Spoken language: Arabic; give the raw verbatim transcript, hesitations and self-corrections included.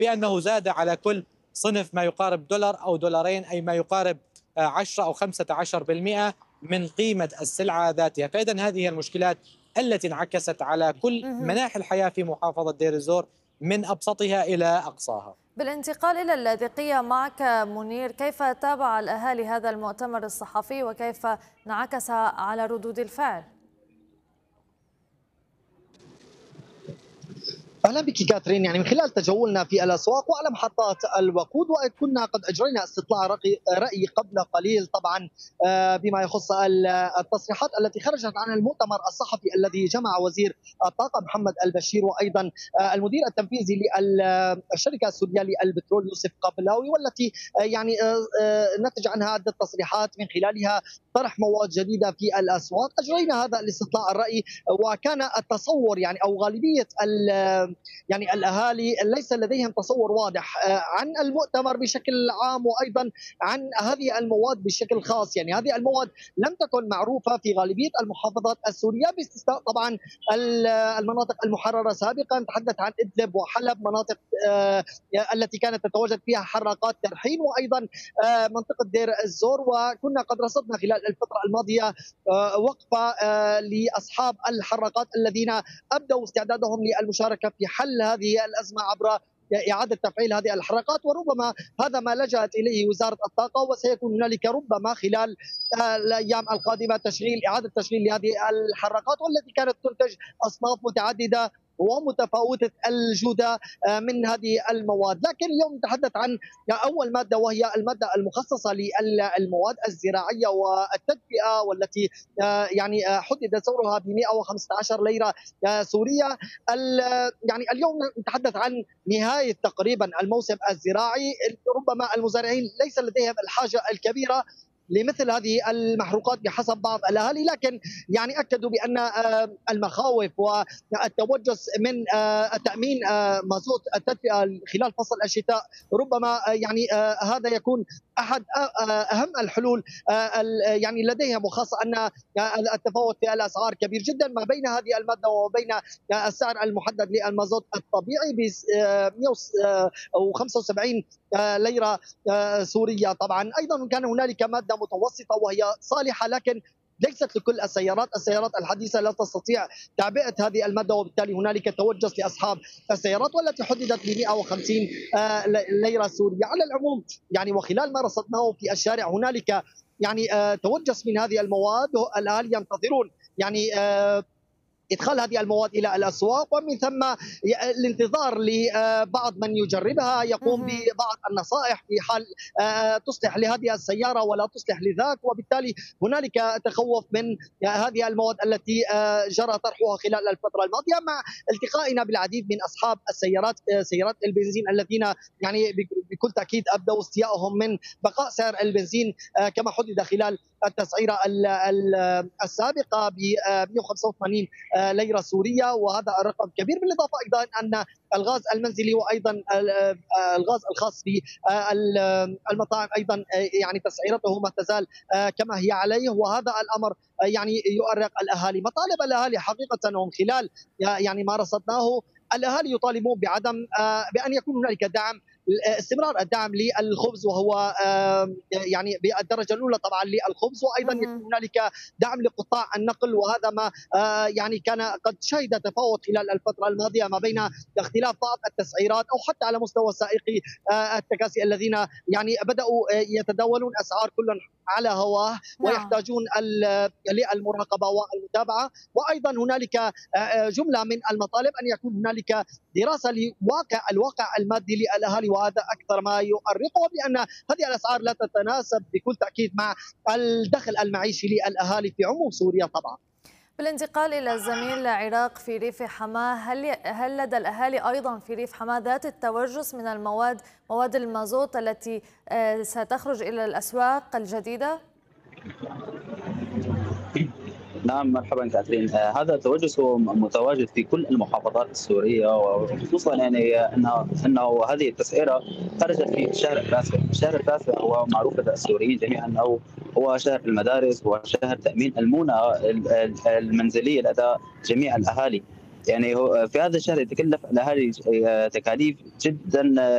بأنه زاد على كل صنف ما يقارب دولار أو دولارين، أي ما يقارب عشرة أو خمسة عشر بالمئة من قيمة السلعة ذاتها. فإذا هذه المشكلات التي انعكست على كل مهم. مناحي الحياة في محافظة دير الزور من أبسطها إلى أقصاها. بالانتقال إلى اللاذقية معك منير، كيف تابع الأهالي هذا المؤتمر الصحفي وكيف انعكس على ردود الفعل؟ اهلا بك كاترين. يعني من خلال تجولنا في الاسواق وعلى محطات الوقود، وكنا قد اجرينا استطلاع راي قبل قليل طبعا بما يخص التصريحات التي خرجت عن المؤتمر الصحفي الذي جمع وزير الطاقه محمد البشير وايضا المدير التنفيذي للشركه السوريه للبترول يوسف قابلاوي، والتي يعني نتج عنها عده تصريحات من خلالها طرح مواد جديده في الاسواق. اجرينا هذا الاستطلاع الراي، وكان التصور يعني او غالبيه يعني الاهالي ليس لديهم تصور واضح عن المؤتمر بشكل عام وايضا عن هذه المواد بشكل خاص. يعني هذه المواد لم تكن معروفه في غالبيه المحافظات السوريه باستثناء طبعا المناطق المحرره سابقا. نتحدث عن ادلب وحلب، مناطق التي كانت تتواجد فيها حراقات ترحين، وايضا منطقه دير الزور. وكنا قد رصدنا خلال الفتره الماضيه وقفه لاصحاب الحراقات الذين ابدوا استعدادهم للمشاركه في حل هذه الازمه عبر إعادة تفعيل هذه الحركات، وربما هذا ما لجأت إليه وزارة الطاقة. وسيكون هنالك ربما خلال الأيام القادمة تشغيل إعادة تشغيل لهذه الحركات، والتي كانت تنتج أصناف متعددة ومتفاوتة الجودة من هذه المواد. لكن اليوم نتحدث عن أول مادة، وهي المادة المخصصة للمواد الزراعية والتدفئة، والتي يعني حدد سعرها ب مئة وخمسة عشر ليرة سورية. يعني اليوم نتحدث عن نهاية تقريبا الموسم الزراعي، ربما المزارعين ليس لديهم الحاجة الكبيرة لمثل هذه المحروقات بحسب بعض الاهالي، لكن يعني اكدوا بان المخاوف والتوجس من تامين مازوت التدفئه خلال فصل الشتاء ربما يعني هذا يكون احد اهم الحلول يعني لديهم، وخاصه ان التفاوت في الاسعار كبير جدا ما بين هذه الماده وبين السعر المحدد للمازوت الطبيعي ب مئة وخمسة وسبعين ليره سوريه. طبعا ايضا كان هنالك ماده متوسطه وهي صالحه، لكن ليست لكل السيارات. السيارات الحديثه لا تستطيع تعبئه هذه الماده، وبالتالي هنالك توجس لاصحاب السيارات، والتي حددت ب مئة وخمسين ليره سوريه. على العموم يعني وخلال ما رصدناه في الشارع هنالك يعني توجس من هذه المواد، الاهالي ينتظرون يعني إدخال هذه المواد إلى الأسواق، ومن ثم الانتظار لبعض من يجربها يقوم ببعض النصائح في حال تصلح لهذه السيارة ولا تصلح لذاك. وبالتالي هنالك تخوف من هذه المواد التي جرى طرحها خلال الفترة الماضية، مع التقائنا بالعديد من أصحاب السيارات سيارات البنزين الذين يعني بكل تأكيد أبدوا استيائهم من بقاء سعر البنزين كما حدد خلال التسعيرة السابقة ب مئة وخمسة وثمانين ليرة سورية، وهذا الرقم كبير. بالإضافة أيضا أن الغاز المنزلي وأيضا الغاز الخاص بالمطاعم أيضا يعني تسعيرته ما تزال كما هي عليه، وهذا الأمر يعني يؤرق الأهالي. مطالب الأهالي حقيقة ومن خلال يعني ما رصدناه، الأهالي يطالبون بعدم بأن يكون هنالك دعم، استمرار الدعم للخبز، وهو يعني بالدرجه الاولى طبعا للخبز، وايضا يكون هنالك دعم لقطاع النقل، وهذا ما يعني كان قد شهد تفاوت خلال الفتره الماضيه ما بين اختلاف بعض التسعيرات، او حتى على مستوى سائقي التكاسي الذين يعني بداوا يتداولون اسعار كل على هواه ويحتاجون للمراقبه والمتابعه. وايضا هنالك جمله من المطالب ان يكون هنالك دراسه لواقع الواقع المادي للاهالي، وهذا اكثر ما يؤرقه، بان هذه الاسعار لا تتناسب بكل تاكيد مع الدخل المعيشي للاهالي في عموم سوريا. طبعا بالانتقال إلى الزميل عراق في ريف حماه، هل هل لدى الأهالي أيضا في ريف حماه ذات التوجس من المواد مواد المازوت التي ستخرج إلى الأسواق الجديدة؟ نعم مرحبا كاترين. آه هذا التوجس هو متواجد في كل المحافظات السوريه، وخصوصا يعني انه انه هذه التسعيره خرجت في الشهر التاسع. الشهر التاسع هو معروف لدى السوريين جميعا انه هو شهر المدارس وشهر تامين المونه المنزليه لدى جميع الاهالي. يعني في هذا الشهر يتكلف الاهالي تكاليف جدا